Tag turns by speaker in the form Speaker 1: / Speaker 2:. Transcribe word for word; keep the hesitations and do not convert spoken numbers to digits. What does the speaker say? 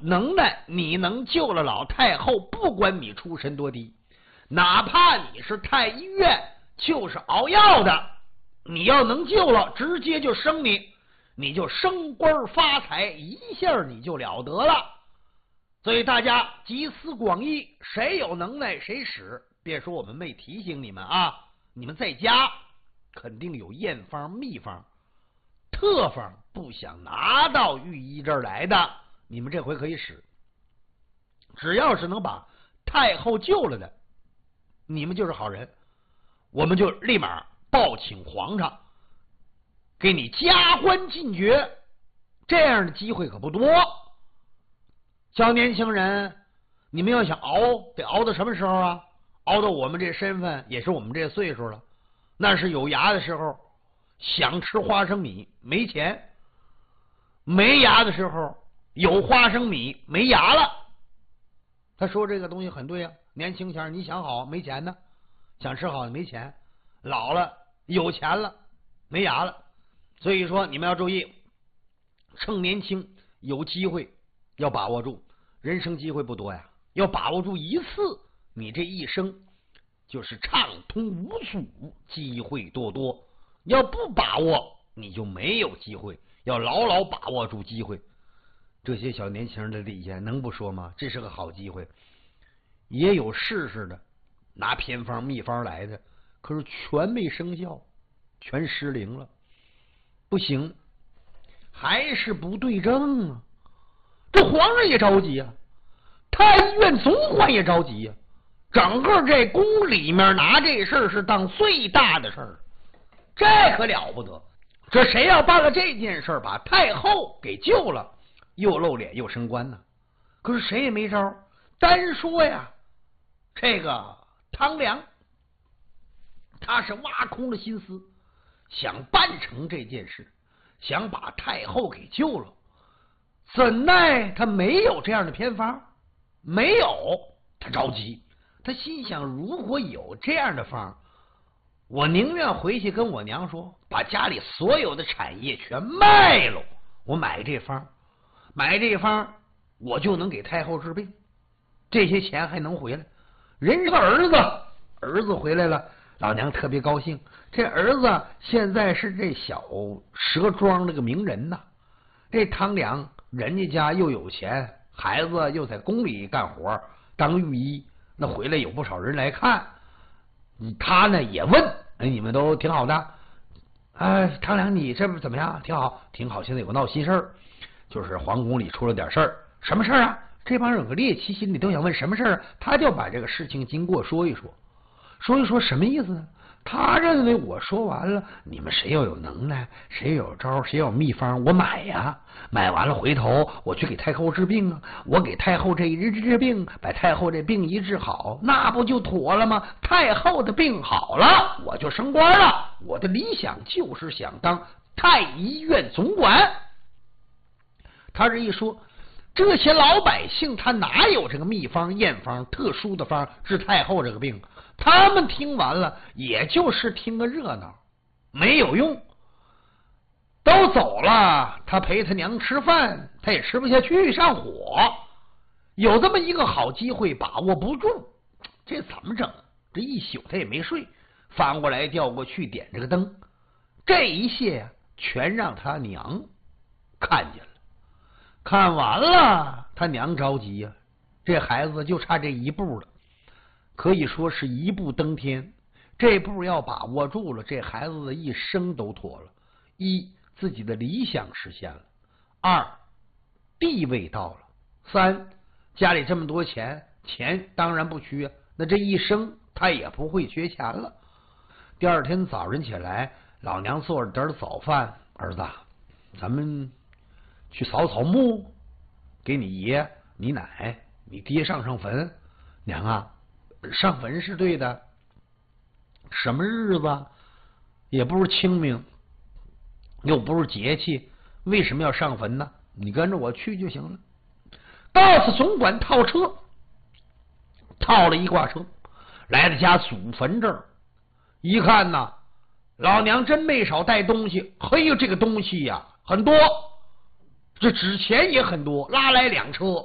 Speaker 1: 能耐，你能救了老太后，不管你出身多低，哪怕你是太医院就是熬药的，你要能救了，直接就升你，你就升官发财，一下你就了得了。所以大家集思广益，谁有能耐谁使。别说我们没提醒你们啊，你们在家肯定有验方秘方特方，不想拿到御医这儿来的，你们这回可以使。只要是能把太后救了的，你们就是好人，我们就立马报请皇上，给你加官进爵。这样的机会可不多。小年轻人，你们要想熬，得熬到什么时候啊？熬到我们这身份，也是我们这岁数了，那是有牙的时候，想吃花生米没钱；没牙的时候，有花生米没牙了。他说这个东西很对啊，年轻前你想好没钱呢，想吃好没钱，老了有钱了没牙了。所以说你们要注意，趁年轻有机会要把握住，人生机会不多呀，要把握住一次，你这一生就是畅通无阻，机会多多。要不把握，你就没有机会，要牢牢把握住机会。这些小年轻人的底下能不说吗？这是个好机会。也有试试的，拿偏方秘方来的，可是全没生效，全失灵了。不行，还是不对症啊！这皇上也着急啊，太医院总管也着急啊。整个这宫里面拿这事儿是当最大的事儿，这可了不得。这谁要办了这件事儿，把太后给救了，又露脸又升官呢？可是谁也没招。单说呀，这个汤良，他是挖空了心思，想办成这件事，想把太后给救了。怎奈他没有这样的偏方，没有，他着急。他心想，如果有这样的方，我宁愿回去跟我娘说，把家里所有的产业全卖了，我买这方，买这方我就能给太后治病，这些钱还能回来。人是儿子，儿子回来了，老娘特别高兴。这儿子现在是这小蛇庄那个名人呐，这汤良人家家又有钱，孩子又在宫里干活当御医，那回来有不少人来看。他呢也问，哎，你们都挺好的，哎，汤良你这不怎么样？挺好，挺好。现在有个闹心事儿，就是皇宫里出了点事儿。什么事儿啊？这帮人有个猎奇心理，都想问什么事儿。他就把这个事情经过说一说，说一说什么意思呢？他认为我说完了，你们谁要有能耐，谁有招，谁有秘方，我买呀，买完了回头我去给太后治病啊，我给太后这一治治病，把太后这病一治好，那不就妥了吗？太后的病好了，我就升官了。我的理想就是想当太医院总管。他这一说，这些老百姓他哪有这个秘方验方特殊的方治太后这个病？他们听完了也就是听个热闹，没有用，都走了，他陪他娘吃饭他也吃不下去，上火。有这么一个好机会把握不住，这怎么整？这一宿他也没睡，翻过来调过去点这个灯，这一切全让他娘看见了。看完了他娘着急呀、啊，这孩子就差这一步了，可以说是一步登天。这步要把握住了，这孩子的一生都妥了。一，自己的理想实现了；二，地位到了；三，家里这么多钱，钱当然不缺，那这一生他也不会缺钱了。第二天早晨起来，老娘做着点早饭，儿子，咱们去扫扫墓，给你爷、你奶、你爹上上坟。娘啊，上坟是对的，什么日子？也不是清明，又不是节气，为什么要上坟呢？你跟着我去就行了。到此总管套车，套了一挂车，来到家祖坟这儿，一看呐，老娘真没少带东西。嘿呦，这个东西呀、啊、很多，这纸钱也很多，拉来两车。